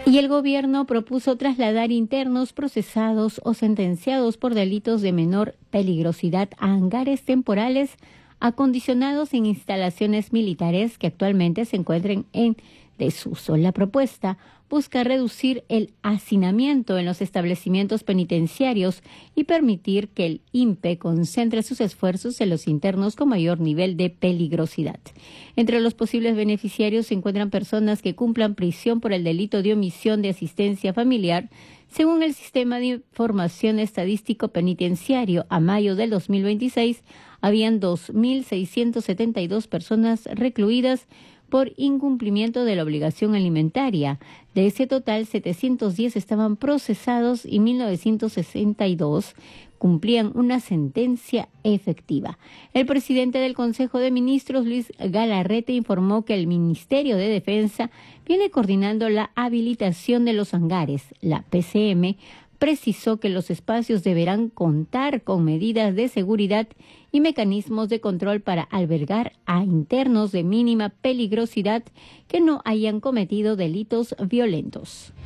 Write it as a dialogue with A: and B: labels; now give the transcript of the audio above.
A: Y el gobierno propuso trasladar internos procesados o sentenciados por delitos de menor peligrosidad a hangares temporales acondicionados en instalaciones militares que actualmente se encuentren en desuso. La propuesta busca reducir el hacinamiento en los establecimientos penitenciarios y permitir que el INPE concentre sus esfuerzos en los internos con mayor nivel de peligrosidad. Entre los posibles beneficiarios se encuentran personas que cumplan prisión por el delito de omisión de asistencia familiar. Según el Sistema de Información Estadístico Penitenciario, a mayo del 2026 habían 2.672 personas recluidas por incumplimiento de la obligación alimentaria. De ese total, 710 estaban procesados y 1.962 cumplían una sentencia efectiva. El presidente del Consejo de Ministros, Luis Galarrete, informó que el Ministerio de Defensa viene coordinando la habilitación de los hangares. La PCM precisó que los espacios deberán contar con medidas de seguridad y mecanismos de control para albergar a internos de mínima peligrosidad que no hayan cometido delitos violentos.